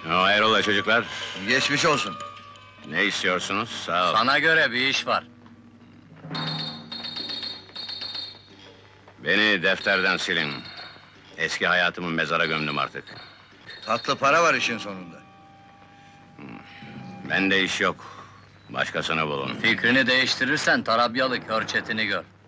Hayrola çocuklar? Geçmiş olsun. Ne istiyorsunuz? Sağ ol. Sana göre bir iş var. Beni defterden silin. Eski hayatımı mezara gömdüm artık. Tatlı para var işin sonunda. Bende iş yok. Başkasını bulun. Fikrini değiştirirsen Tarabyalı Kör Çetin'i gör.